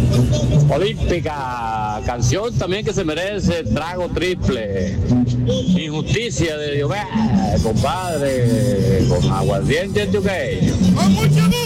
Olímpica, canción también que se merece, trago triple. Injusticia de Dios, compadre, con aguardiente antioqueño.